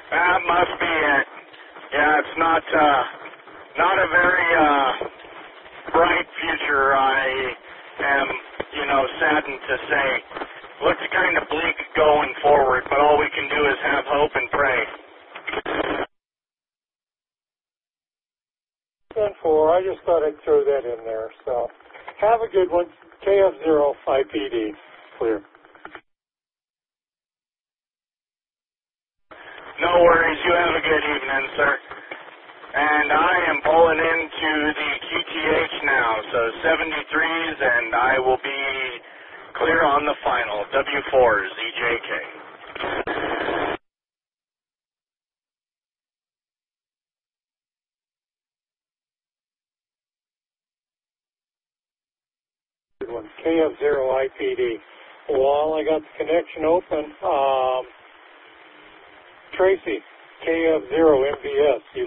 That must be it. Yeah, it's not a very bright future. I am, saddened to say. Looks kind of bleak going forward, but all we can do is have hope and pray. 10-4, I just thought I'd throw that in there. So, have a good one. KF0 5PD, clear. No worries. You have a good evening, sir. And I am pulling into the QTH now, so 73s, and I will be clear on the final, W4 ZJK. Good one. KF0 IPD. While I got the connection open, Tracy, KF0 MBS, you